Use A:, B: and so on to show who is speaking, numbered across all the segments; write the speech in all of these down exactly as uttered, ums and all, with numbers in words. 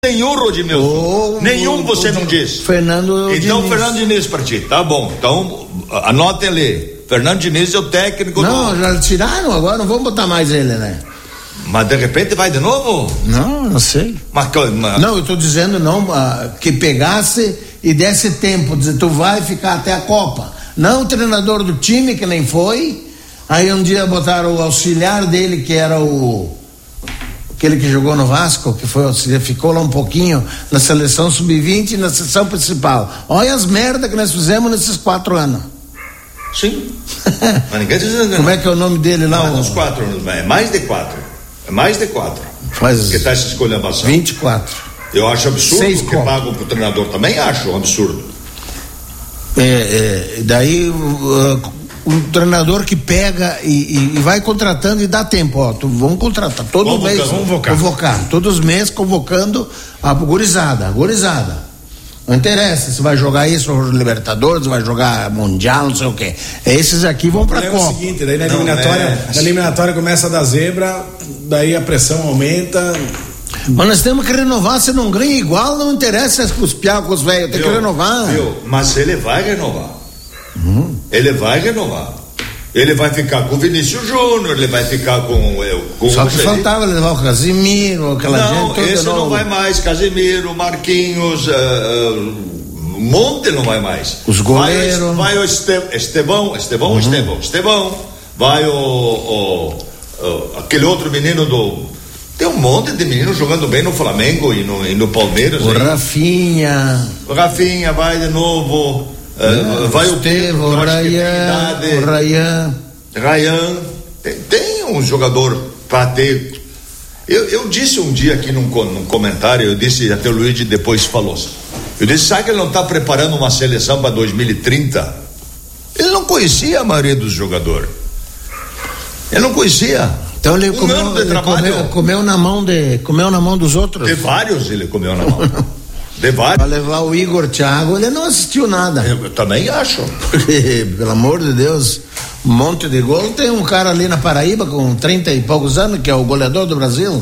A: Nenhum, Rodimilson. Oh, Nenhum você oh, não diz.
B: Fernando
A: Então,
B: Diniz.
A: Fernando Diniz pra ti. Tá bom. Então, anotem ali. Fernando Diniz é o técnico.
B: Não,
A: do...
B: já tiraram, agora não vamos botar mais ele, né?
A: Mas de repente vai de novo?
B: Não, não sei.
A: Mas, mas...
B: Não, eu tô dizendo não, uh, que pegasse e desse tempo, dizer, tu vai ficar até a Copa. Não o treinador do time, que nem foi. Aí um dia botaram o auxiliar dele, que era o aquele que jogou no Vasco, que foi auxiliar, ficou lá um pouquinho na seleção sub vinte e na seleção principal. Olha as merdas que nós fizemos nesses quatro anos.
A: Sim. Mas ninguém diz nada.
B: Como é que é o nome dele lá?
A: Mais uns quatro anos, é mais de quatro. É mais de quatro.
B: Faz
A: que tá essa escolhambação.
B: vinte e quatro.
A: Eu acho absurdo
B: Seis
A: que pagam pro treinador, também acho um absurdo.
B: É, é, daí uh, um treinador que pega e, e, e vai contratando e dá tempo, ó, tu, vamos contratar todo
A: Convoca,
B: mês,
A: convocar.
B: convocar, todos os meses convocando a gurizada, a gurizada. Não interessa se vai jogar isso ou Libertadores, vai jogar Mundial, não sei o que. Esses aqui vão pra Copa.
C: É o seguinte, daí na eliminatória, é... na eliminatória começa a dar zebra, daí a pressão aumenta.
B: Mas nós temos que renovar, se não ganha igual, não interessa os piá com os velhos, tem viu, que renovar.
A: Viu? Mas ele vai renovar.
B: Hum.
A: Ele vai renovar. Ele vai ficar com o Vinícius Júnior, ele vai ficar com, com
B: Só
A: o
B: que faltava levar o Casimiro, aquela
A: não,
B: gente.
A: Esse não vai mais, Casimiro, Marquinhos, uh, uh, um monte não vai mais.
B: Os goleiros.
A: Vai, vai o Este, Estevão, Estevão, uhum. Estevão, Estevão, vai o, o, o aquele outro menino do. Tem um monte de meninos jogando bem no Flamengo e no, e no Palmeiras.
B: O
A: aí.
B: Rafinha.
A: O Rafinha vai de novo.
B: É,
A: uh, vai
B: o Estevam, o Rayan. O Rayan.
A: Rayan. Tem, tem um jogador para ter. Eu, eu disse um dia aqui num, num comentário, eu disse, até o Luigi depois falou. Eu disse, sabe que ele não está preparando uma seleção para dois mil e trinta? Ele não conhecia a maioria dos jogadores. Ele não conhecia.
B: Então ele,
A: um
B: comeu, ele comeu, comeu na mão de, comeu na mão dos outros.
A: De vários ele comeu na mão. De vários.
B: Para levar o Igor Thiago, ele não assistiu nada.
A: Eu, eu também acho.
B: Pelo amor de Deus, um monte de gol. Tem um cara ali na Paraíba com trinta e poucos anos, que é o goleador do Brasil.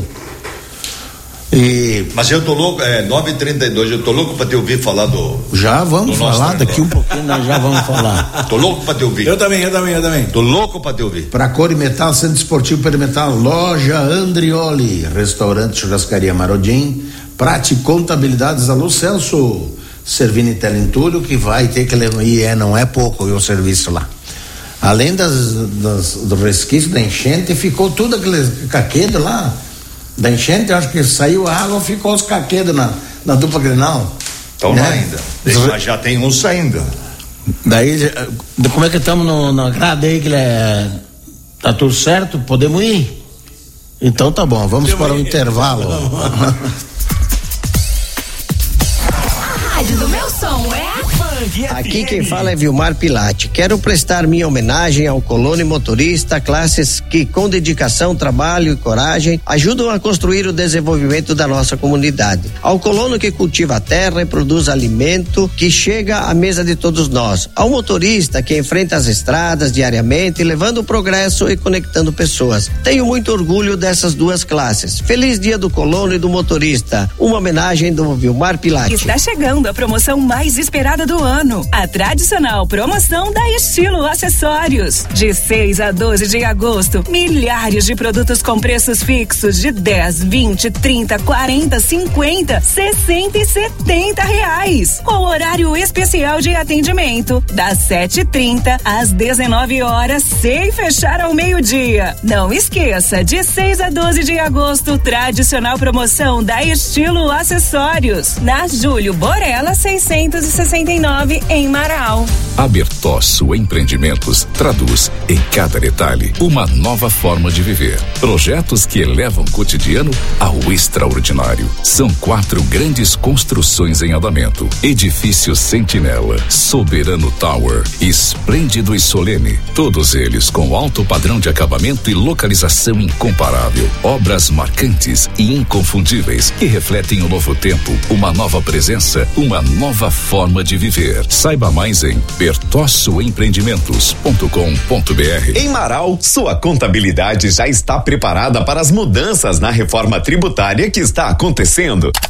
B: E...
A: Mas eu tô louco, é nove e trinta e dois, eu tô louco pra te ouvir falar do.
B: Já vamos do falar, daqui um pouquinho nós já vamos falar.
A: Tô louco pra te ouvir.
C: Eu também, eu também, eu também.
A: Tô louco pra te ouvir.
B: Pra Cor e Metal, Centro Esportivo Perimetral, Loja Andrioli, Restaurante Churrascaria Marodim, Prate Contabilidades, alô Celso Servini Telentúlio, que vai ter que levar, e é, não é pouco o serviço lá. Além das, das, do resquício da enchente, ficou tudo aquele caquedo lá. Da enchente, eu acho que saiu a água, ficou os caquedos na, na dupla Grenal.
A: Estão né? lá ainda. Deixa, já tem uns saindo.
B: Daí, como é que estamos na grade aí, que é, tá tudo certo? Podemos ir? Então tá bom, vamos para o um intervalo.
D: Rádio do meu som é
E: aqui quem fala é Vilmar Pilate. Quero prestar minha homenagem ao colono e motorista, classes que com dedicação, trabalho e coragem ajudam a construir o desenvolvimento da nossa comunidade. Ao colono que cultiva a terra e produz alimento que chega à mesa de todos nós. Ao motorista que enfrenta as estradas diariamente, levando o progresso e conectando pessoas. Tenho muito orgulho dessas duas classes. Feliz Dia do Colono e do Motorista. Uma homenagem do Vilmar Pilate.
F: Está chegando a promoção mais esperada do ano. A tradicional promoção da Estilo Acessórios. De seis a doze de agosto, milhares de produtos com preços fixos de dez, vinte, trinta, quarenta, cinquenta, sessenta e setenta reais. Com horário especial de atendimento, das sete e trinta às dezenove horas, sem fechar ao meio-dia. Não esqueça, de seis a doze de agosto, tradicional promoção da Estilo Acessórios. Na Júlio Borella, seiscentos e sessenta e nove, em Marau.
G: A Bertosso Empreendimentos traduz em cada detalhe uma nova forma de viver. Projetos que elevam o cotidiano ao extraordinário. São quatro grandes construções em andamento: Edifício Sentinela, Soberano Tower, Esplêndido e Solene. Todos eles com alto padrão de acabamento e localização incomparável. Obras marcantes e inconfundíveis que refletem o novo tempo, uma nova presença, uma nova forma de viver. Saiba mais em bertosso empreendimentos ponto com ponto b r.
H: Em Marau, sua contabilidade já está preparada para as mudanças na reforma tributária que está acontecendo.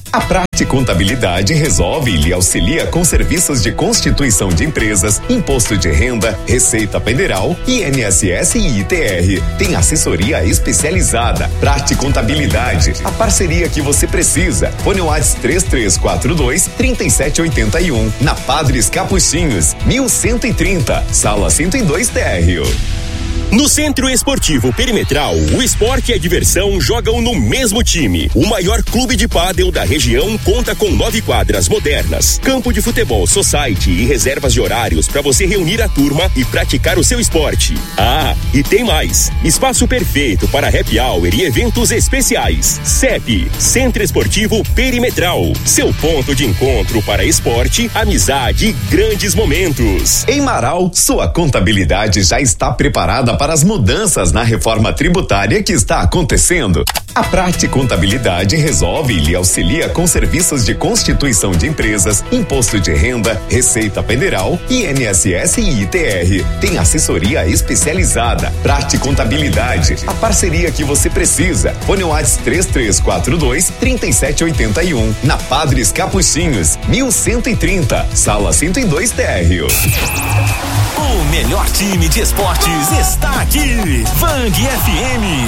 D: A Prati Contabilidade resolve e lhe auxilia com serviços de constituição de empresas, imposto de renda, Receita Federal, I N S S e I T R. Tem assessoria especializada. Prati Contabilidade, a parceria que você precisa. Fone WhatsApp três três quatro dois, três sete oito um, na Padres Capuchinhos, mil cento e trinta, sala cento e dois térreo.
H: No Centro Esportivo Perimetral, o esporte e a diversão jogam no mesmo time. O maior clube de pádel da região conta com nove quadras modernas, campo de futebol society e reservas de horários para você reunir a turma e praticar o seu esporte. Ah, e tem mais, espaço perfeito para happy hour e eventos especiais. C E P, Centro Esportivo Perimetral, seu ponto de encontro para esporte, amizade e grandes momentos.
D: Em Marau, sua contabilidade já está preparada para as mudanças na reforma tributária que está acontecendo. A Prati Contabilidade resolve e lhe auxilia com serviços de constituição de empresas, imposto de renda, Receita Federal, I N S S e I T R. Tem assessoria especializada. Prati Contabilidade, a parceria que você precisa. Fone WhatsApp três três quatro dois, três sete oito um, na Padres Capuchinhos, mil cento e trinta, sala cento e dois térreo.
H: O melhor time de esportes está aqui. Vang F M.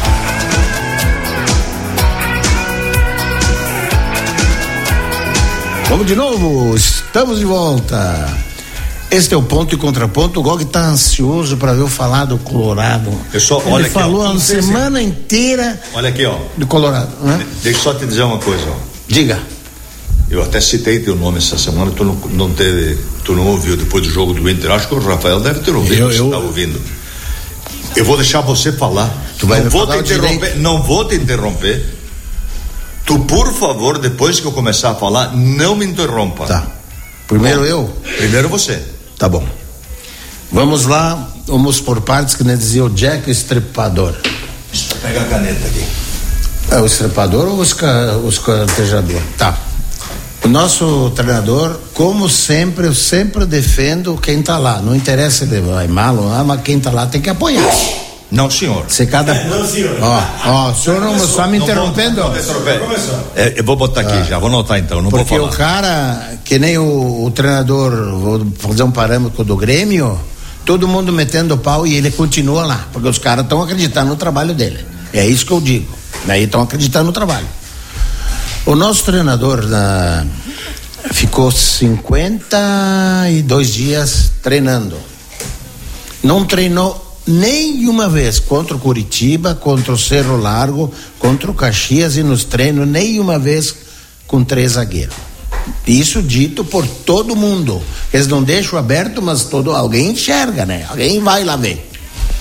B: Vamos de novo, estamos de volta. Este é o ponto e contraponto. O Gog está ansioso para ver eu falar do Colorado.
A: Pessoal,
B: Ele
A: olha
B: falou
A: aqui, ó,
B: a semana
A: se...
B: inteira.
A: Olha aqui, ó.
B: Do Colorado, né?
A: Deixa eu só te dizer uma coisa, ó.
B: Diga.
A: Eu até citei teu nome essa semana, tu não, não teve, tu não ouviu depois do jogo do Inter. Acho que o Rafael deve ter ouvido, eu, você eu... tá ouvindo. Eu vou deixar você falar. Tu vai não vou te interromper, não vou te interromper. Tu, por favor, depois que eu começar a falar, não me interrompa.
B: Tá. Primeiro bom, eu?
A: Primeiro você.
B: Tá bom. Vamos lá, vamos por partes, que nem dizia o Jack Estripador.
A: Pega a caneta aqui.
B: É o estripador ou o esquartejador? Tá. O nosso treinador, como sempre, eu sempre defendo quem tá lá. Não interessa se ele vai mal ou não, mas quem tá lá tem que apoiar.
A: Não, senhor.
B: Você cada.
C: Não, senhor.
B: Ó, ó, o senhor não está me interrompendo?
A: Não, não, é, eu vou botar aqui ah, já, vou anotar então, não vou falar.
B: Porque o cara, que nem o, o treinador, vou fazer um parâmetro do Grêmio, todo mundo metendo pau e ele continua lá, porque os caras estão acreditando no trabalho dele. É isso que eu digo. Daí estão acreditando no trabalho. O nosso treinador na, ficou cinquenta e dois dias treinando. Não treinou nenhuma vez contra o Curitiba, contra o Cerro Largo, contra o Caxias e nos treinos nenhuma vez com três zagueiros. Isso dito por todo mundo. Eles não deixam aberto, mas todo, alguém enxerga, né? Alguém vai lá ver.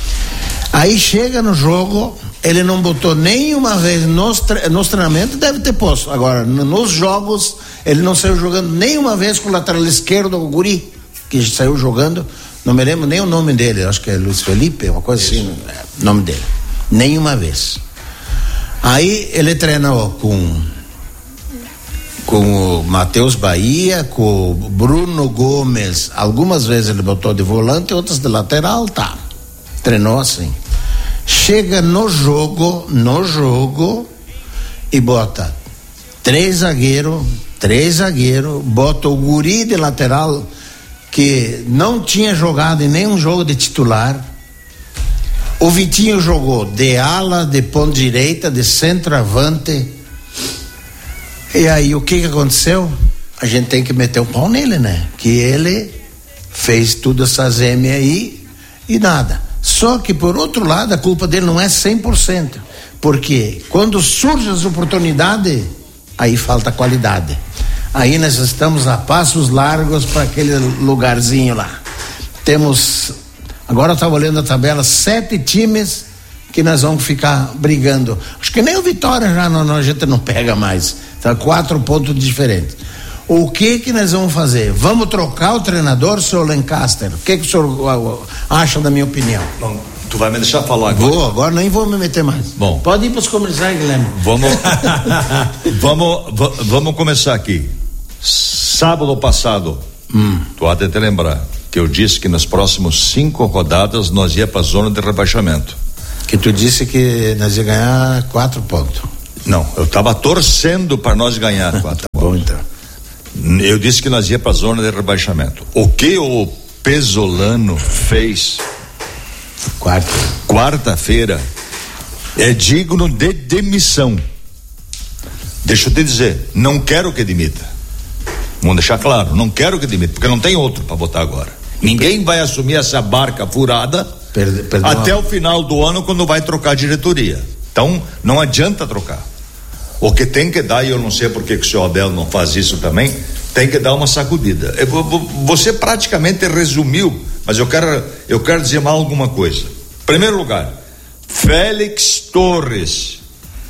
B: Aí chega no jogo, ele não botou nenhuma vez nos, tre- nos treinamentos, deve ter posto. Agora, nos jogos, ele não saiu jogando nenhuma vez com o lateral esquerdo, o Guri, que saiu jogando. Não me lembro nem o nome dele, acho que é Luiz Felipe, uma coisa assim, é, nome dele. Nenhuma vez. Aí ele treinou com com o Matheus Bahia, com o Bruno Gomes. Algumas vezes ele botou de volante, outras de lateral, tá. Treinou assim. Chega no jogo, no jogo, e bota três zagueiros, três zagueiros, bota o Guri de lateral, que não tinha jogado em nenhum jogo de titular. O Vitinho jogou de ala, de ponta direita, de centroavante. E aí o que que aconteceu? A gente tem que meter o pau nele, né? Que ele fez tudo essa zeme aí e nada. Só que por outro lado a culpa dele não é cem por cento, porque quando surgem as oportunidades, aí falta qualidade. Aí nós estamos a passos largos para aquele lugarzinho lá. Temos, agora eu estava olhando a tabela, sete times que nós vamos ficar brigando. Acho que nem o Vitória já não, a gente não pega mais. Tá quatro pontos diferentes. O que que nós vamos fazer? Vamos trocar o treinador, senhor Lancaster? O que que o senhor acha da minha opinião?
A: Bom, tu vai me deixar falar agora?
B: Vou, agora nem vou me meter mais.
A: Bom.
B: Pode ir para os comerciais, Guilherme.
A: Vamos, vamos, vamos começar aqui. Sábado passado, hum. tu há de te lembrar que eu disse que nas próximas cinco rodadas nós ia para a zona de rebaixamento.
B: Que tu disse que nós ia ganhar quatro pontos.
A: Não, eu estava torcendo para nós ganhar quatro.
B: Tá bom, então.
A: Eu disse que nós ia para a zona de rebaixamento. O que o Pesolano fez
B: Quarta.
A: quarta-feira é digno de demissão. Deixa eu te dizer, não quero que demita. Vamos deixar claro, não quero que demita, porque não tem outro para botar agora. Ninguém vai assumir essa barca furada perde, perde até uma... o final do ano, quando vai trocar a diretoria. Então, não adianta trocar. O que tem que dar, e eu não sei por que o senhor Abel não faz isso também, tem que dar uma sacudida. Eu, você praticamente resumiu, mas eu quero, eu quero dizer mais alguma coisa. Em primeiro lugar, Félix Torres.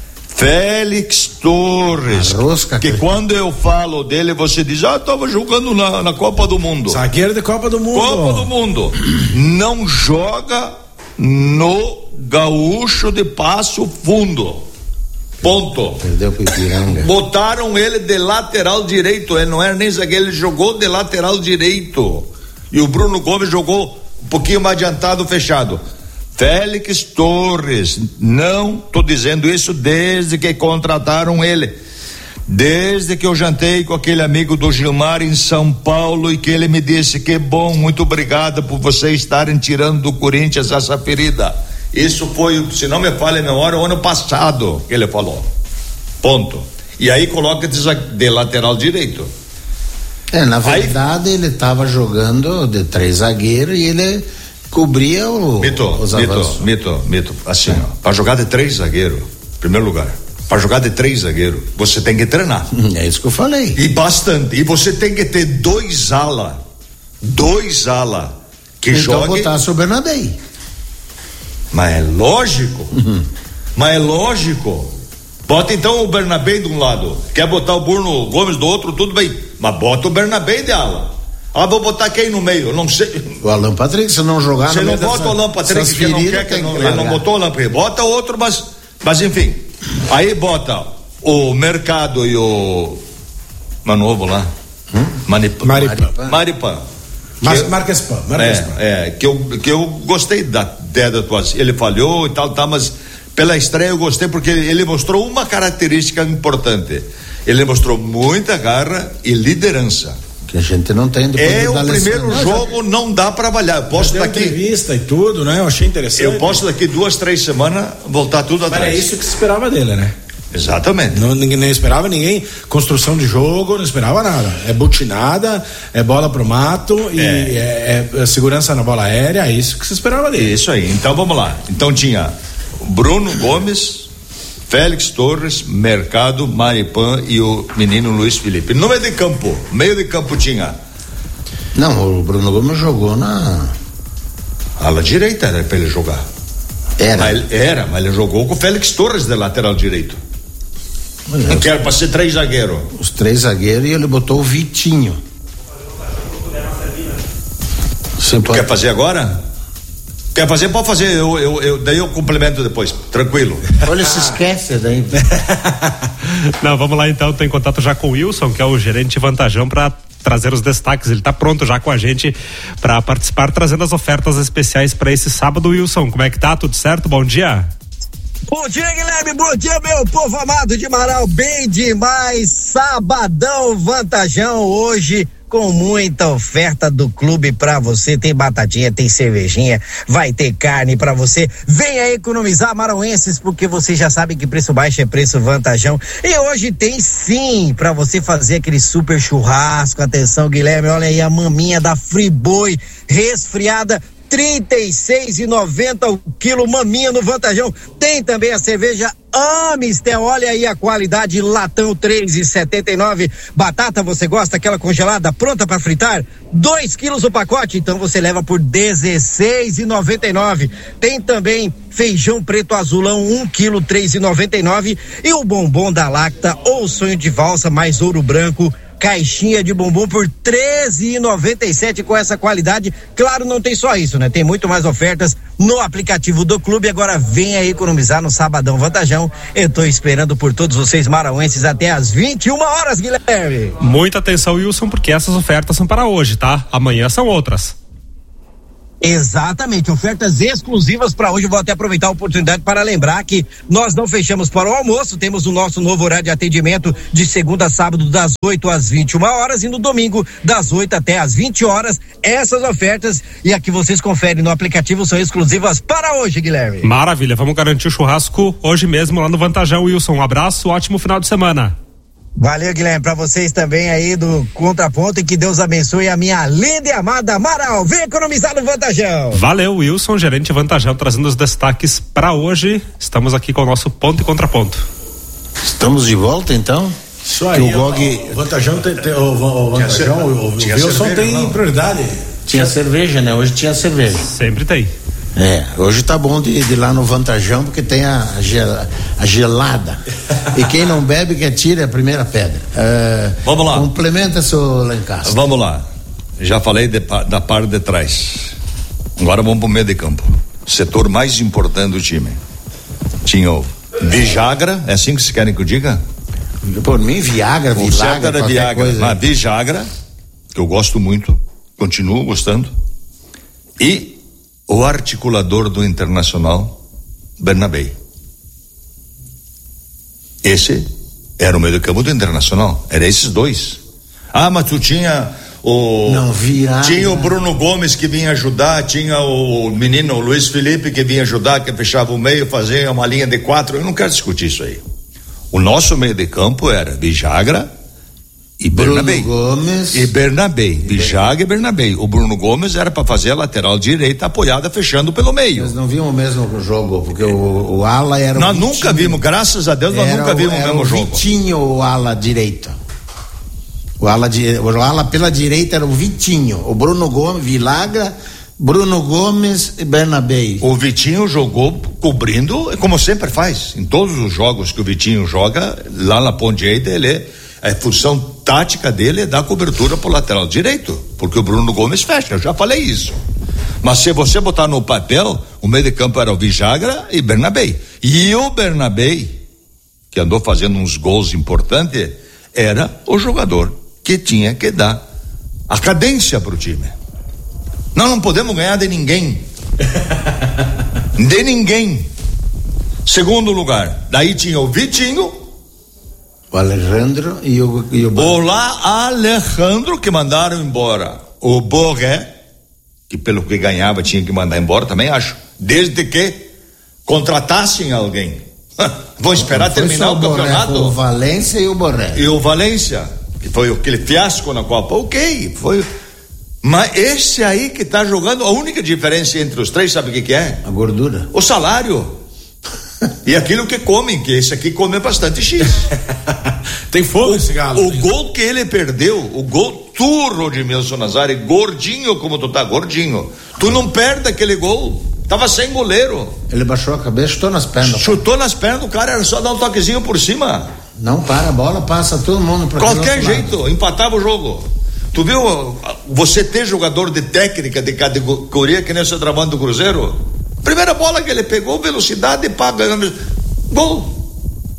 A: Félix Torres.
B: Rosca,
A: que, que quando eu falo dele, você diz, ah, estava jogando na, na Copa do Mundo.
C: Zagueiro de Copa do Mundo.
A: Copa do Mundo. Não joga no Gaúcho de Passo Fundo. Ponto.
B: Perdeu pro Ipiranga.
A: Botaram ele de lateral direito. Ele não era nem zagueiro, ele jogou de lateral direito. E o Bruno Gomes jogou um pouquinho mais adiantado, fechado. Félix Torres, não tô dizendo isso desde que contrataram ele, desde que eu jantei com aquele amigo do Gilmar em São Paulo e que ele me disse que bom, muito obrigado por vocês estarem tirando do Corinthians essa ferida. Isso foi, se não me falha a memória, o ano passado que ele falou. Ponto. E aí coloca de, de lateral direito.
B: É, na verdade aí, ele estava jogando de três zagueiros e ele cobria o,
A: mito,
B: os
A: mito,
B: avanços.
A: mito, mito, assim, é. Para jogar de três zagueiros, em primeiro lugar, para jogar de três zagueiros, você tem que treinar.
B: É isso que eu falei.
A: E bastante. E você tem que ter dois ala, dois ala que
B: então
A: joguem.
B: Então botar o Bernabé.
A: Mas é lógico. Uhum. Mas é lógico. Bota então o Bernabé de um lado, quer botar o Bruno Gomes do outro, tudo bem. Mas bota o Bernabé de ala. Ah, vou botar quem no meio? Eu não sei.
B: O Alan Patrick, se não jogar.
A: Você não bota dessa, o Alan Patrick, que não quer, que não, que ele não botou o Alan Patrick. Bota outro, mas, mas enfim. Aí bota o Mercado e o Manovo lá.
B: Hum?
A: Manipan.
C: Maripan.
A: Maripan.
C: Mas Marques Pan.
A: É, é, que eu, que eu gostei da ideia da atuação. Ele falhou e tal, tal, mas pela estreia eu gostei porque ele, ele mostrou uma característica importante. Ele mostrou muita garra e liderança.
B: Que a gente não tem.
A: É o primeiro jogo, não dá para avaliar. Eu posso daqui
C: entrevista e tudo, né? Eu achei interessante.
A: Eu posso daqui duas, três semanas voltar tudo atrás.
C: Mas é isso que se esperava dele, né?
A: Exatamente.
C: Não, ninguém não esperava ninguém, construção de jogo, não esperava nada. É butinada, é bola pro mato e é, é, é segurança na bola aérea, é isso que se esperava dele.
A: Isso aí. Então vamos lá. Então tinha Bruno Gomes, Félix Torres, Mercado, Maripan e o menino Luiz Felipe. No meio de campo, meio de campo tinha.
B: Não, o Bruno Gomes jogou na
A: ala direita, era pra ele jogar.
B: Era.
A: Mas, era, mas ele jogou com o Félix Torres de lateral direito. Não quero pra ser três zagueiros.
B: Os três zagueiros e ele botou o Vitinho.
A: Você pode... Quer fazer agora? Quer fazer? Pode fazer, eu, eu, eu, daí eu complemento depois, tranquilo.
B: Olha, se esquece daí.
I: Não, vamos lá então, tô em contato já com o Wilson, que é o gerente Vantajão, para trazer os destaques. Ele tá pronto já com a gente para participar, trazendo as ofertas especiais para esse sábado. Wilson, como é que tá? Tudo certo? Bom dia.
J: Bom dia, Guilherme, bom dia, meu povo amado de Marau, bem demais, sabadão Vantajão hoje, com muita oferta do clube pra você, tem batatinha, tem cervejinha, vai ter carne pra você, venha economizar, marauenses, porque você já sabe que preço baixo é preço Vantajão, e hoje tem sim, pra você fazer aquele super churrasco. Atenção, Guilherme, olha aí a maminha da Friboi, resfriada, trinta e seis reais e noventa centavos o quilo, maminha no Vantajão. Tem também a cerveja Amistel, olha aí a qualidade, latão três reais e setenta e nove centavos. Batata, você gosta aquela congelada pronta para fritar? dois quilos o pacote, então você leva por dezesseis reais e noventa e nove centavos. Tem também feijão preto azulão, um quilo, três reais e noventa e nove centavos. E o bombom da Lacta ou sonho de valsa mais ouro branco, caixinha de bombom por treze reais e noventa e sete centavos com essa qualidade. Claro, não tem só isso, né? Tem muito mais ofertas no aplicativo do clube. Agora venha economizar no Sabadão Vantajão. Eu tô esperando por todos vocês marauenses até às vinte e uma horas, Guilherme.
I: Muita atenção, Wilson, porque essas ofertas são para hoje, tá? Amanhã são outras.
J: Exatamente, ofertas exclusivas para hoje. Vou até aproveitar a oportunidade para lembrar que nós não fechamos para o almoço, temos o nosso novo horário de atendimento de segunda a sábado das oito às vinte e uma horas e no domingo das oito até às vinte horas. Essas ofertas e aqui vocês conferem no aplicativo são exclusivas para hoje, Guilherme.
I: Maravilha, vamos garantir o churrasco hoje mesmo lá no Vantajão, Wilson. Um abraço, ótimo final de semana.
J: Valeu, Guilherme, pra vocês também aí do Contraponto e que Deus abençoe a minha linda e amada Amaral. Vem economizar no Vantajão.
I: Valeu, Wilson, gerente Vantajão, trazendo os destaques pra hoje. Estamos aqui com o nosso Ponto e Contraponto.
B: Estamos de volta, então?
C: Isso aí.
B: O, Gog...
C: o Vantajão tem, tem, o, o Vantajão, o, o Wilson cerveja, tem não. prioridade.
B: Tinha cerveja, né? Hoje tinha cerveja.
I: Sempre tem.
B: É, hoje tá bom de, de ir lá no Vantajão porque tem a, gel, a gelada. E quem não bebe que atire a primeira pedra. É,
A: Vamos lá.
B: Complementa, seu Lencastre.
A: Vamos lá. Já falei de, da parte de trás. Agora vamos pro meio de campo. Setor mais importante do time. Tinha o Vijagra, é assim que vocês querem que eu diga?
B: Por mim, Viagra, Vilagra,
A: qualquer Viagra,
B: coisa.
A: Mas Vijagra, que eu gosto muito, continuo gostando. E o articulador do Internacional, Bernabei. Esse era o meio do campo do Internacional. Era esses dois. Ah, mas tu tinha o...
B: Não, Viagra.
A: Tinha o Bruno Gomes que vinha ajudar, tinha o menino o Luiz Felipe que vinha ajudar, que fechava o meio, fazia uma linha de quatro. Eu não quero discutir isso aí. O nosso meio de campo era Vijagra e Bernabei.
B: Bruno Gomes.
A: E Bernabei. Vijagra e Bernabei. O Bruno Gomes era para fazer a lateral direita apoiada, fechando pelo meio.
B: Nós não vimos o mesmo jogo, porque o, o ala era o
A: Nós
B: Vitinho.
A: Nunca vimos, graças a Deus, nós
B: era
A: nunca vimos
B: o,
A: o mesmo
B: o
A: jogo.
B: Vitinho, o ala direita. O ala, o ala pela direita era o Vitinho. O Bruno Gomes, Vilagra, Bruno Gomes e Bernabei.
A: O Vitinho jogou cobrindo, como sempre faz. Em todos os jogos que o Vitinho joga, lá na ponta direita, ele é. A função tática dele é dar cobertura pro lateral direito, porque o Bruno Gomes fecha, eu já falei isso. Mas se você botar no papel, o meio de campo era o Vijagra e Bernabei. E o Bernabei, que andou fazendo uns gols importantes, era o jogador que tinha que dar a cadência pro time. Nós não podemos ganhar de ninguém. De ninguém. Segundo lugar, daí tinha o Vitinho,
B: o Alejandro e o, e o
A: Olá, Alejandro, que mandaram embora. O Borré, que pelo que ganhava tinha que mandar embora, também acho. Desde que contratassem alguém. Vão esperar terminar o campeonato.
B: Borré, o Valência e o Borré.
A: E o Valência, que foi aquele fiasco na Copa. Ok, foi. Mas esse aí que tá jogando, a única diferença entre os três, sabe o que que é?
B: A gordura.
A: O salário. E aquilo que comem, que esse aqui come bastante X.
C: Tem fogo esse galo.
A: O gol que ele perdeu, o gol turro de Milson Nazari, gordinho como tu tá, gordinho. Tu não perde aquele gol. Tava sem goleiro.
B: Ele baixou a cabeça, chutou nas pernas.
A: Chutou nas pernas do cara, era só dar um toquezinho por cima.
B: Não para, a bola passa todo mundo pra
A: qualquer jeito, empatava o jogo. Tu viu você ter jogador de técnica, de categoria, que nem o centroavante do Cruzeiro? Primeira bola que ele pegou, velocidade, pá, ganhamos. Gol.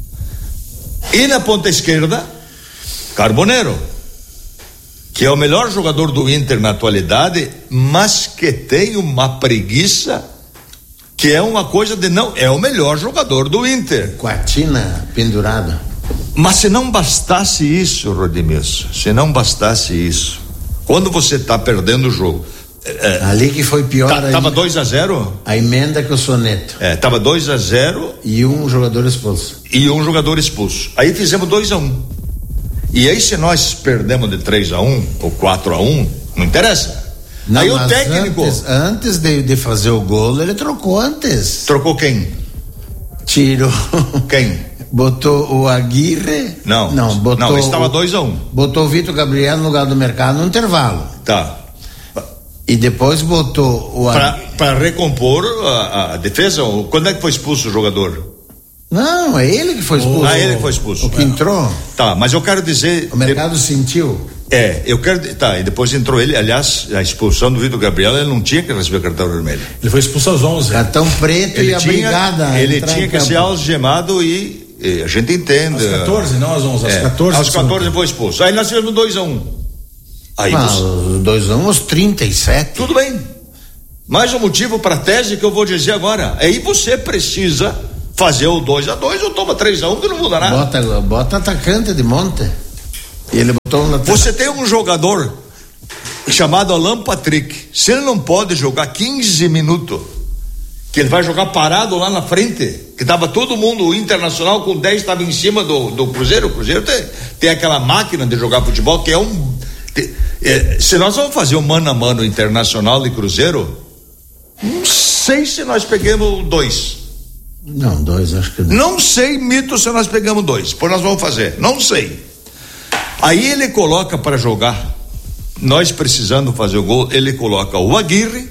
A: E na ponta esquerda, Carboneiro, que é o melhor jogador do Inter na atualidade, mas que tem uma preguiça, que é uma coisa de não, é o melhor jogador do Inter.
B: Coatina pendurada.
A: Mas se não bastasse isso, Rodimilson, se não bastasse isso, quando você está perdendo o jogo, é,
B: ali que foi pior.
A: Tá, tava dois a zero?
B: A emenda que o Soneto.
A: É, tava dois a zero.
B: E um jogador expulso.
A: E um jogador expulso. Aí fizemos dois a um. E aí, se nós perdemos de três a um ou quatro a um, não interessa.
B: Não,
A: aí o técnico.
B: Antes, antes de, de fazer o gol, ele trocou antes.
A: Trocou quem?
B: Tirou.
A: Quem?
B: Botou o Aguirre.
A: Não.
B: Não, botou.
A: Não, estava dois a um.
B: Botou o Vitor Gabriel no lugar do Mercado no intervalo.
A: Tá.
B: E depois botou o
A: para recompor a, a defesa. Quando é que foi expulso o jogador?
B: Não, é ele que foi expulso.
A: Ah, ele que foi expulso.
B: O que é. entrou?
A: Tá, mas eu quero dizer.
B: O Mercado de... sentiu.
A: É, eu quero. Tá, e depois entrou ele. Aliás, a expulsão do Vitor Gabriel, ele não tinha que receber cartão vermelho.
C: Ele foi expulso aos onze.
B: Cartão preto
A: ele
B: e a
A: tinha,
B: brigada.
A: Ele tinha que ser algemado e, e. A gente entende.
C: Aos catorze, não às onze. Aos
A: é,
C: catorze.
A: Aos catorze foi expulso. Aí nós tivemos dois a um. Aí
B: ah,
A: você...
B: dois a um aos trinta e sete.
A: Tudo bem. Mais um motivo para a tese que eu vou dizer agora. Aí você precisa fazer o dois a dois ou toma três a um que não muda nada.
B: Bota, bota atacante de monte. E ele botou um lateral.
A: Você tem um jogador chamado Alan Patrick. Se ele não pode jogar quinze minutos, que ele vai jogar parado lá na frente, que tava todo mundo, o Internacional com dez estava em cima do, do Cruzeiro. O Cruzeiro tem, tem aquela máquina de jogar futebol que é um. Tem, é, se nós vamos fazer um mano a mano Internacional e Cruzeiro, não sei se nós pegamos dois.
B: Não, dois, acho que não.
A: Não sei, Mito, se nós pegamos dois. Pois nós vamos fazer. Não sei. Aí ele coloca para jogar. Nós precisando fazer o gol, ele coloca o Aguirre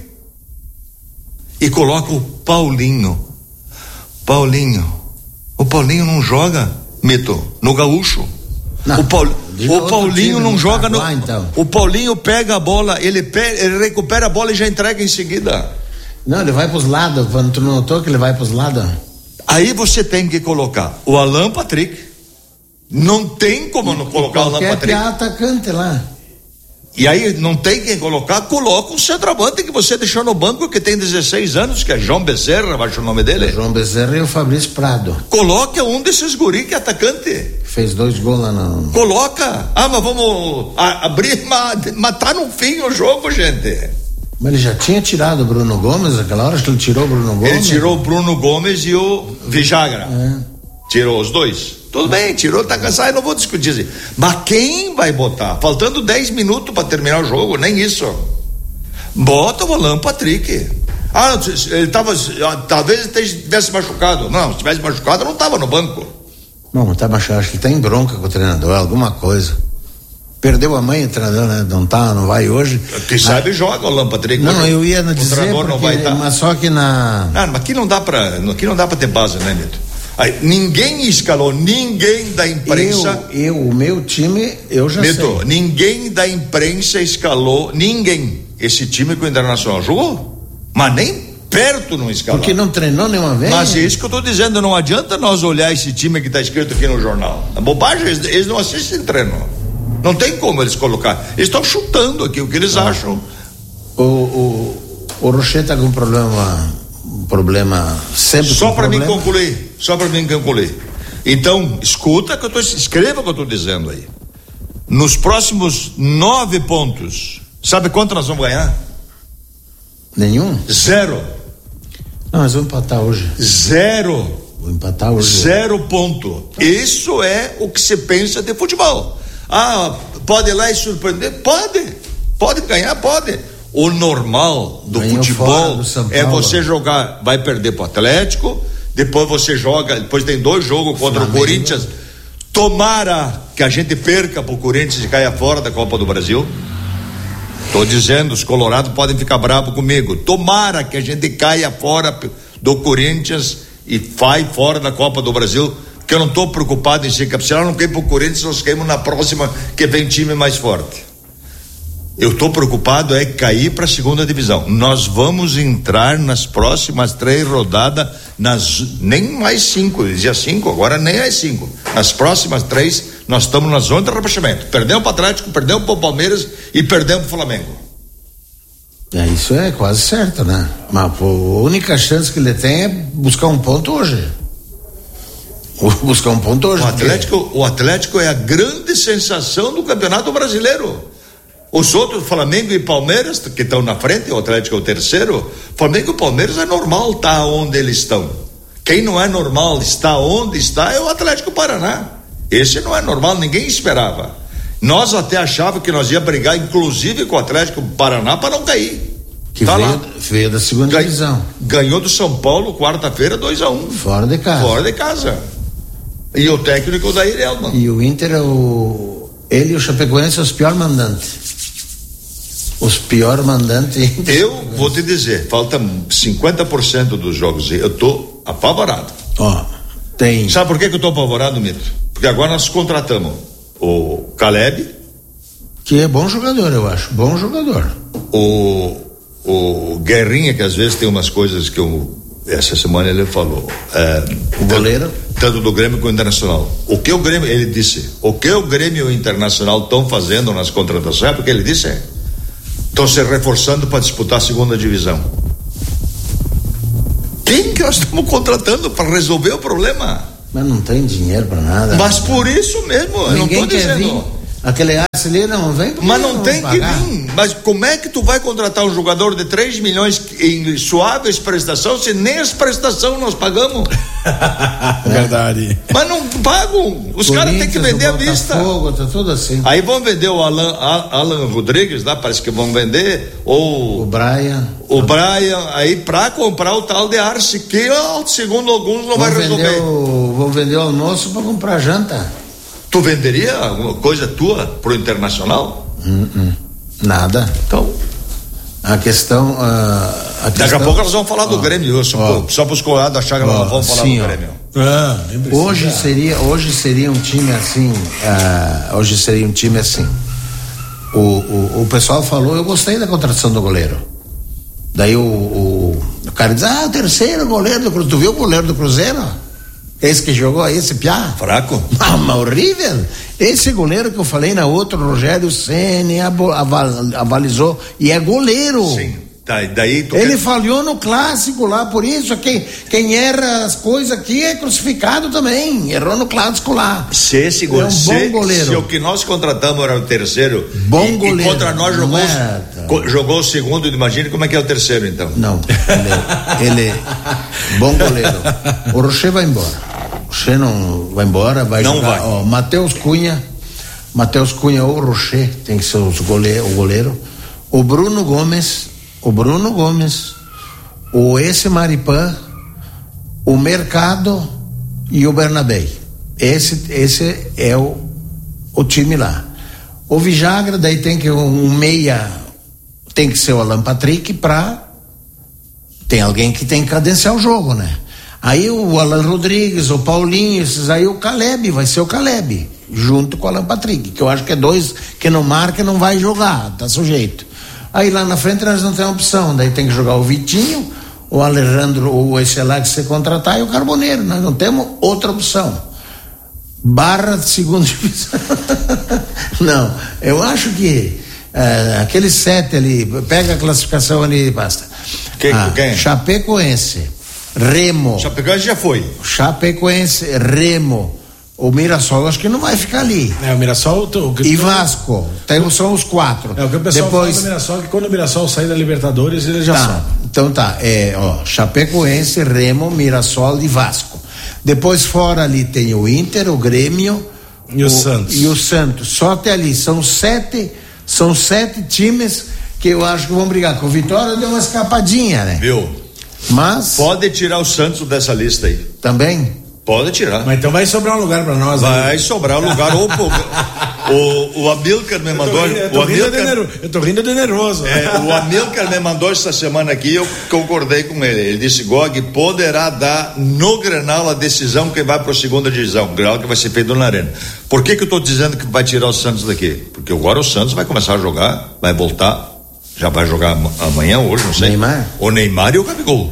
A: e coloca o Paulinho. Paulinho. O Paulinho não joga, Mito, no Gaúcho. Não, o, Paul, o Paulinho não joga no. Então. O Paulinho pega a bola, ele, pega, ele recupera a bola e já entrega em seguida.
B: Não, ele vai pros lados. Quando tu não notou que ele vai pros lados?
A: Aí você tem que colocar o Alan Patrick. Não tem como não colocar o Alan Patrick.
B: Qualquer atacante lá.
A: E aí não tem quem colocar, coloca o centroavante que você deixou no banco, que tem dezesseis anos, que é João Bezerra, abaixo o nome dele.
B: O João Bezerra e o Fabrício Prado.
A: Coloca um desses guri que é atacante.
B: Fez dois gols lá no...
A: Coloca. Ah, mas vamos a, abrir, mas, matar no fim o jogo, gente.
B: Mas ele já tinha tirado o Bruno Gomes naquela hora, acho que ele tirou o Bruno Gomes.
A: Ele tirou o Bruno Gomes e o Vijagra. É. Tirou os dois. Tudo bem, tirou, tá cansado, eu não vou discutir assim. Mas quem vai botar? Faltando dez minutos para terminar o jogo, nem isso. Bota o Alan Patrick. Ah, ele tava, talvez ele estivesse machucado. Não, se tivesse machucado, não tava no banco.
B: Não, tá machucado, acho que tá em bronca com o treinador, alguma coisa. Perdeu a mãe o treinador, né? Não tá, não vai hoje.
A: Quem sabe ah, joga o Alan Patrick.
B: Não, hoje, eu ia dizer, o treinador não vai
A: tá.
B: Mas só que na...
A: Não, mas aqui não dá pra, aqui não dá pra ter base, né, Nito? Aí, ninguém escalou, ninguém da imprensa.
B: Eu, eu, o meu time, eu já
A: Neto,
B: sei.
A: Ninguém da imprensa escalou, ninguém. Esse time que o Internacional jogou, mas nem perto não escalou.
B: Porque não treinou nenhuma vez.
A: Mas é isso que eu tô dizendo, não adianta nós olhar esse time que tá escrito aqui no jornal. A bobagem, eles, eles não assistem treino. Não tem como eles colocar. Eles estão chutando aqui o que eles ah. acham.
B: O, o, o Rocher tá com um problema. Um problema sempre.
A: Só para mim concluir. Só para mim concluir. Então, escuta que eu tô, escreva o que eu estou dizendo aí. Nos próximos nove pontos, sabe quanto nós vamos ganhar?
B: Nenhum?
A: Zero.
B: Não, nós vamos empatar hoje.
A: Zero.
B: Vou empatar hoje.
A: Zero ponto. Isso é o que se pensa de futebol. Ah, pode ir lá e surpreender? Pode. Pode ganhar, pode. O normal do Ganhou futebol do é você jogar, vai perder pro Atlético, depois você joga, depois tem dois jogos contra Flamengo. O Corinthians. Tomara que a gente perca pro Corinthians e caia fora da Copa do Brasil. Tô dizendo, os colorados podem ficar bravos comigo. Tomara que a gente caia fora do Corinthians e vai fora da Copa do Brasil, porque eu não tô preocupado em ser campeão. Se não cair pro Corinthians, nós caímos na próxima, que vem time mais forte. Eu estou preocupado é cair para a segunda divisão. Nós vamos entrar nas próximas três rodadas, nas nem mais cinco, eu dizia cinco, agora nem é cinco. Nas próximas três, nós estamos na zona de rebaixamento. Perdemos para o Atlético, perdemos para o Palmeiras e perdemos para o Flamengo.
B: É, isso é quase certo, né? Mas pô, a única chance que ele tem é buscar um ponto hoje. Buscar um ponto hoje.
A: O Atlético, porque... o Atlético é a grande sensação do Campeonato Brasileiro. Os outros, Flamengo e Palmeiras, que estão na frente, o Atlético é o terceiro. Flamengo e Palmeiras é normal estar onde eles estão. Quem não é normal estar onde está é o Atlético Paraná. Esse não é normal, ninguém esperava. Nós até achávamos que nós ia brigar, inclusive com o Atlético Paraná, para não cair.
B: Que tá veio, lá. veio da segunda Gan, divisão.
A: Ganhou do São Paulo, quarta-feira, dois a um.
B: Fora de casa.
A: Fora de casa. E o técnico da Irelman.
B: E o Inter é o. Ele e o Chapecoense são os piores mandantes. Os piores mandantes.
A: Eu vou te dizer, falta cinquenta por cento dos jogos. Eu tô apavorado.
B: Ó, tem.
A: Sabe por que, que eu tô apavorado, Mito? Porque agora nós contratamos o Caleb.
B: Que é bom jogador, eu acho. Bom jogador.
A: O, o Guerrinha, que às vezes tem umas coisas que eu. Essa semana ele falou. É,
B: o goleiro?
A: Tanto, tanto do Grêmio como do Internacional. O que o Grêmio, ele disse, o que o Grêmio e o Internacional estão fazendo nas contratações, é porque ele disse. Estão se reforçando para disputar a segunda divisão. Quem que nós estamos contratando para resolver o problema?
B: Mas não tem dinheiro para nada.
A: Mas por isso mesmo, eu não estou dizendo.
B: Vir. Aquele Arce ali não vem.
A: Mas não tem que vir. Mas como é que tu vai contratar um jogador de três milhões em suaves prestações se nem as prestações nós pagamos?
C: É verdade.
A: Mas não pagam. Os caras têm que vender à vista.
B: Fogo, tá tudo assim.
A: Aí vão vender o Alan, Alan Rodrigues lá, parece que vão vender. Ou
B: o Brian.
A: O Brian, aí pra comprar o tal de Arce, que segundo alguns não vão vai resolver.
B: O, vão vender o almoço pra comprar janta.
A: Tu venderia alguma coisa tua pro Internacional?
B: Hum, hum. Nada.
A: Então.
B: A questão. Uh, a
A: Daqui
B: questão,
A: a pouco nós vamos falar do ó, Grêmio. Só, ó, só para os colados achar que nós não vamos falar sim, do Grêmio.
B: Ah, hoje, seria, hoje seria um time assim. Uh, hoje seria um time assim. O, o, o pessoal falou, eu gostei da contratação do goleiro. Daí o, o, o cara diz: ah, o terceiro goleiro do Cruzeiro. Tu viu o goleiro do Cruzeiro? Esse que jogou, esse piá?
A: Fraco.
B: Ah, mas horrível. Esse goleiro que eu falei na outra, o Rogério Ceni avalizou, e é goleiro.
A: Sim. Tá, daí tu
B: ele
A: quer...
B: falhou no clássico lá, por isso quem, quem erra as coisas aqui é crucificado também. Errou no clássico lá.
A: Se esse go...
B: é um
A: se,
B: bom goleiro.
A: Se o que nós contratamos era o terceiro,
B: bom
A: e,
B: goleiro.
A: E contra nós jogou,
B: é...
A: jogou o segundo, imagine como é que é o terceiro então.
B: Não, ele, ele bom goleiro. O Rocher vai embora. O Rocher não vai embora, vai
A: não
B: jogar.
A: Vai.
B: Ó, Matheus Cunha, Matheus Cunha ou Rocher, tem que ser os goleiro, o goleiro. O Bruno Gomes, o Bruno Gomes, o esse Maripã, o Mercado e o Bernabé. Esse, esse é o, o time lá. O Vijagra, daí tem que um, um meia, tem que ser o Alan Patrick pra. Tem alguém que tem que cadenciar o jogo, né? Aí o Alan Rodrigues, o Paulinho, esses aí, o Caleb, vai ser o Caleb, junto com o Alan Patrick, que eu acho que é dois que não marca e não vai jogar, tá sujeito. Aí lá na frente nós não temos opção, daí tem que jogar o Vitinho, o Alejandro, ou esse lá que você contratar, e o Carboneiro, nós não temos outra opção. Barra de segunda divisão. Não, eu acho que é, aquele sete ali, pega a classificação ali e basta.
A: Quem?
B: Ah,
A: quem?
B: Chapecoense, Remo.
A: Chapecoense já foi.
B: Chapecoense, Remo. O Mirassol acho que não vai ficar ali.
C: É, o Mirassol. O que
B: e Vasco. Tem, são os quatro.
C: É, o que o pessoal
B: Depois...
C: fala do Mirassol é que quando o Mirassol sair da Libertadores, ele já
B: tá.
C: sobe.
B: Então tá. É, ó, Chapecoense, Remo, Mirassol e Vasco. Depois fora ali tem o Inter, o Grêmio.
C: E o, o Santos.
B: E o Santos. Só até ali. São sete, são sete times que eu acho que vão brigar. Com o Vitória deu uma escapadinha, né?
A: Viu?
B: Mas.
A: Pode tirar o Santos dessa lista aí.
B: Também?
A: Pode tirar.
C: Mas então vai sobrar um lugar pra nós.
A: Vai
C: aí.
A: sobrar um lugar. Ou, o, o Amilcar me mandou.
C: Eu tô, rindo,
A: o
C: eu tô,
A: Amilcar,
C: rindo, de eu tô rindo de nervoso.
A: É, o Amilcar me mandou essa semana aqui, eu concordei com ele. Ele disse: Gog, poderá dar no Grenal a decisão que vai para a segunda divisão. O Grenal que vai ser feito na Arena. Por que que eu tô dizendo que vai tirar o Santos daqui? Porque agora o Santos vai começar a jogar, vai voltar, já vai jogar amanhã, hoje, não sei.
B: Neymar.
A: O Neymar e o Gabigol.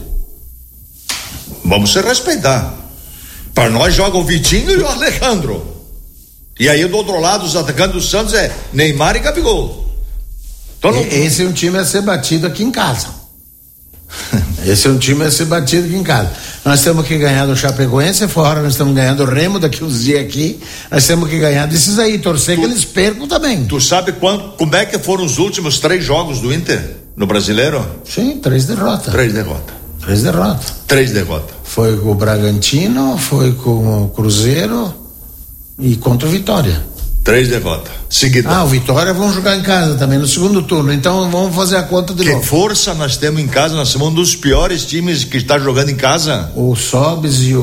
A: Vamos se respeitar. Para nós joga o Vitinho e o Alejandro. E aí do outro lado os atacantes do Santos é Neymar e Gabigol. Então, não...
B: Esse é um time a ser batido aqui em casa. Esse é um time a ser batido aqui em casa. Nós temos que ganhar do Chapecoense fora, nós estamos ganhando o Remo daqui uns dias aqui. Nós temos que ganhar desses aí, torcer tu, que eles percam também.
A: Tu sabe quando, como é que foram os últimos três jogos do Inter no Brasileiro?
B: Sim, três derrotas.
A: Três derrotas.
B: Três derrotas.
A: Três derrotas.
B: Foi com o Bragantino, foi com o Cruzeiro e contra o Vitória.
A: Três derrotas. Seguida.
B: Ah, o Vitória vão jogar em casa também no segundo turno. Então vamos fazer a conta de
A: que
B: novo.
A: Que força nós temos em casa, nós somos um dos piores times que está jogando em casa.
B: O Sobes e o,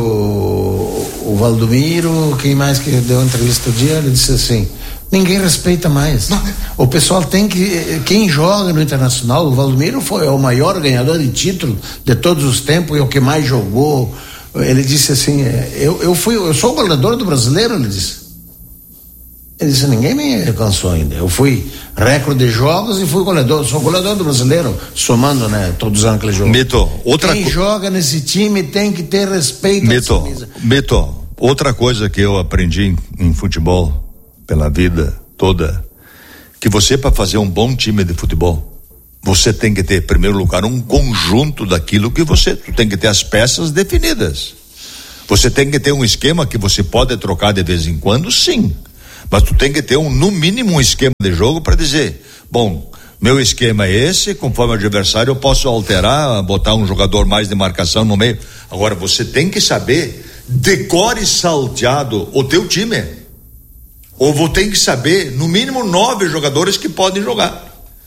B: o Valdomiro, quem mais que deu entrevista o dia, ele disse assim: ninguém respeita mais. O pessoal tem que. Quem joga no Internacional, o Valdomiro foi o maior ganhador de título de todos os tempos e o que mais jogou. Ele disse assim: eu, eu fui, eu sou o goleador do Brasileiro, ele disse. Ele disse: ninguém me alcançou ainda. Eu fui recorde de jogos e fui goleador, sou goleador do Brasileiro, somando, né, todos os anos que ele jogou.
A: Mito, outra
B: Quem co... joga nesse time tem que ter respeito.
A: Mito, Mito, outra coisa que eu aprendi em, em futebol pela vida toda, que você, para fazer um bom time de futebol, você tem que ter, em primeiro lugar, um conjunto daquilo que você, tu tem que ter as peças definidas. Você tem que ter um esquema que você pode trocar de vez em quando, sim. Mas tu tem que ter um, no mínimo, um esquema de jogo para dizer, bom, meu esquema é esse, conforme o adversário eu posso alterar, botar um jogador mais de marcação no meio. Agora, você tem que saber, decore salteado o teu time. Ou vou ter que saber, no mínimo, nove jogadores que podem jogar.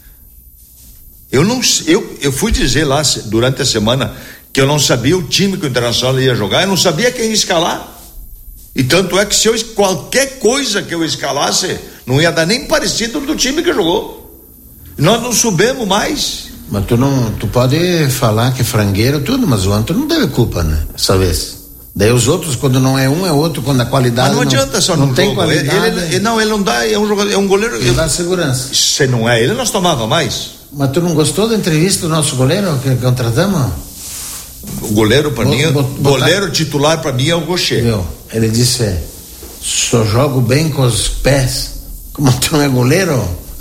A: Eu não, eu, eu fui dizer lá durante a semana que eu não sabia o time que o Internacional ia jogar, eu não sabia quem escalar. E tanto é que se eu, qualquer coisa que eu escalasse, não ia dar nem parecido do time que jogou. Nós não subimos mais.
B: Mas tu não, tu pode falar que é frangueiro, tudo, mas o Antônio não teve culpa, né? Essa vez. Daí os outros, quando não é um, é outro, quando a qualidade.
A: Mas não, não adianta só não tem jogo. Qualidade. Ele, ele, não, ele não dá, é um jogador, é um goleiro.
B: Ele dá segurança.
A: Se não é ele, nós tomava mais.
B: Mas tu não gostou da entrevista do nosso goleiro que contratamos?
A: O goleiro para mim, o goleiro titular para mim é o Gaucher.
B: Viu? Ele disse, só jogo bem com os pés. Como tu não é goleiro?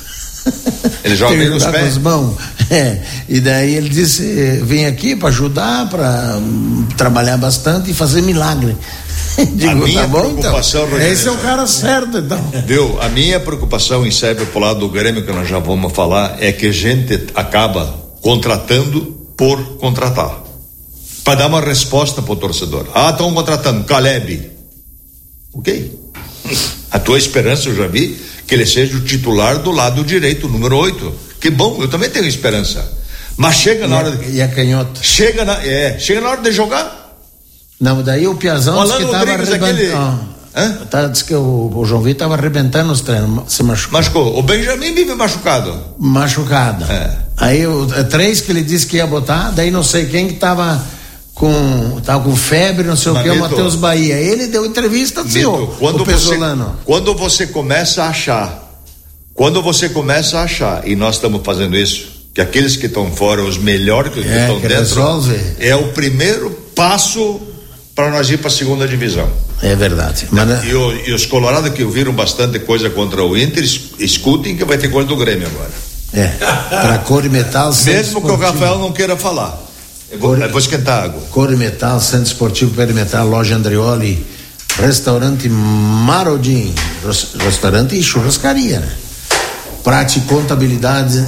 A: Ele joga bem com os pés?
B: Com as mãos. É. E daí ele disse, vem aqui para ajudar, para um, trabalhar bastante e fazer milagre. Digo,
A: a minha
B: tá bom,
A: preocupação,
B: então. Esse é o cara certo, então.
A: Viu? A minha preocupação, e serve pro lado do Grêmio, que nós já vamos falar, é que a gente acaba contratando por contratar. Para dar uma resposta pro torcedor. Ah, estão contratando Caleb. Ok. A tua esperança, eu já vi, que ele seja o titular do lado direito, número oito. Que bom, eu também tenho esperança. Mas chega na
B: e
A: hora
B: a,
A: de...
B: E a canhota.
A: Chega na, é, chega na hora de jogar.
B: Não, daí o Piazão disse que estava arrebentando. Aquele... Ah, tá, disse que o, o João Vitor estava arrebentando os treinos, se machucou.
A: Machucou. O Benjamin vive machucado.
B: Machucado. É. Aí o, três que ele disse que ia botar, daí não sei quem que estava com, tava com febre, não sei Mas o que, o Matheus Bahia. Ele deu entrevista assim, ó,
A: quando
B: o Pesolano.
A: Você, quando você começa a achar, quando você começa a achar, e nós estamos fazendo isso, que aqueles que estão fora, os melhores que
B: é,
A: estão
B: que
A: dentro,
B: resolve.
A: É o primeiro passo para nós ir para a segunda divisão.
B: É verdade. Mas...
A: E, o, e os colorados que viram bastante coisa contra o Inter, escutem que vai ter coisa do Grêmio agora.
B: É, para Cor e Metal.
A: Mesmo que o Rafael não queira falar. Eu vou, eu vou esquentar água.
B: Cor e Metal, Centro Esportivo Perimetral, Loja Andrioli, Restaurante Marodim, restaurante e churrascaria, né? Prate Contabilidade,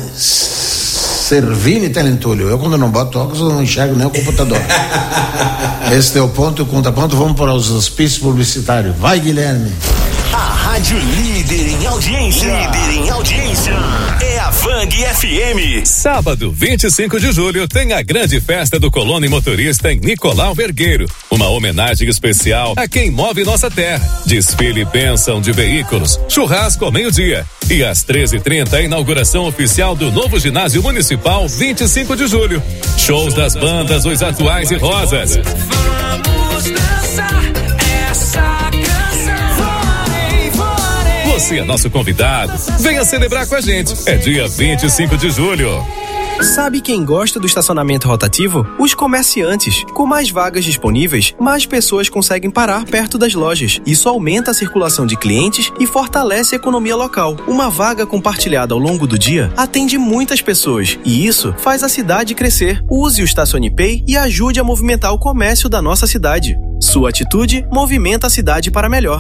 B: Servini Telentulho. Eu, quando não boto óculos, eu não enxergo nem o computador. Esse é o ponto e o contraponto. Vamos para os auspícios publicitários. Vai, Guilherme.
H: A rádio líder em audiência. Líder em audiência. É a Vang F M.
G: Sábado, vinte e cinco de julho, tem a grande festa do colono motorista em Nicolau Vergueiro. Uma homenagem especial a quem move nossa terra. Desfile e bênção de veículos. Churrasco ao meio-dia. E às treze e trinta, a inauguração oficial do novo ginásio municipal, vinte e cinco de julho. Shows das bandas Os Atuais e Rosas.
K: Vamos dançar essa canção.
G: Você é nosso convidado. Venha celebrar com a gente. É dia vinte e cinco de julho.
L: Sabe quem gosta do estacionamento rotativo? Os comerciantes. Com mais vagas disponíveis, mais pessoas conseguem parar perto das lojas. Isso aumenta a circulação de clientes e fortalece a economia local. Uma vaga compartilhada ao longo do dia atende muitas pessoas e isso faz a cidade crescer. Use o Estacione Pay e ajude a movimentar o comércio da nossa cidade. Sua atitude movimenta a cidade para melhor.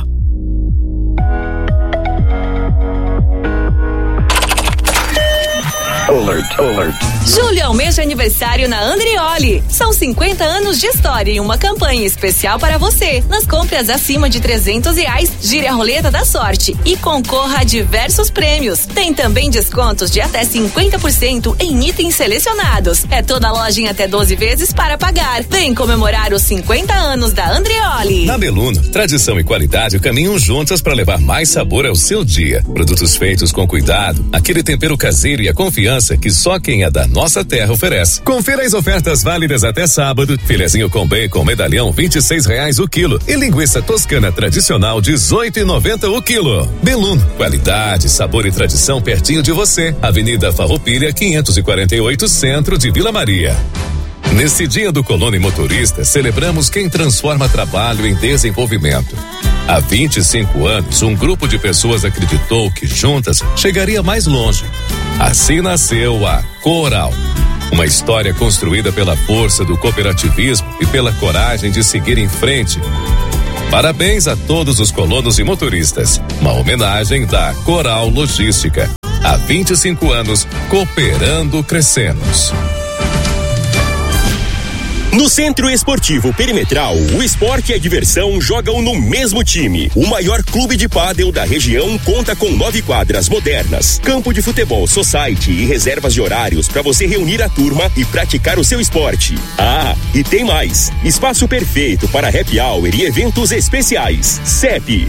H: Alert, alert.
F: Julho é o mês de aniversário na Andrioli. São cinquenta anos de história e uma campanha especial para você. Nas compras acima de trezentos reais, gire a roleta da sorte e concorra a diversos prêmios. Tem também descontos de até cinquenta por cento em itens selecionados. É toda loja em até doze vezes para pagar. Vem comemorar os cinquenta anos da Andrioli.
G: Na Beluno, tradição e qualidade caminham juntas para levar mais sabor ao seu dia. Produtos feitos com cuidado, aquele tempero caseiro e a confiança que só quem é da nossa terra oferece. Confira as ofertas válidas até sábado. Filezinho com bacon medalhão vinte e seis reais o quilo e linguiça toscana tradicional dezoito e noventa o quilo. Beluno, qualidade, sabor e tradição pertinho de você. Avenida Farroupilha quinhentos e quarenta e oito, centro de Vila Maria. Nesse dia do colono e motorista, celebramos quem transforma trabalho em desenvolvimento. Há vinte e cinco anos, um grupo de pessoas acreditou que juntas chegaria mais longe. Assim nasceu a Coral. Uma história construída pela força do cooperativismo e pela coragem de seguir em frente. Parabéns a todos os colonos e motoristas. Uma homenagem da Coral Logística. Há vinte e cinco anos, cooperando, crescemos.
H: No Centro Esportivo Perimetral, o esporte e a diversão jogam no mesmo time. O maior clube de pádel da região conta com nove quadras modernas, campo de futebol society e reservas de horários para você reunir a turma e praticar o seu esporte. Ah, e tem mais! Espaço perfeito para happy hour e eventos especiais. C E P,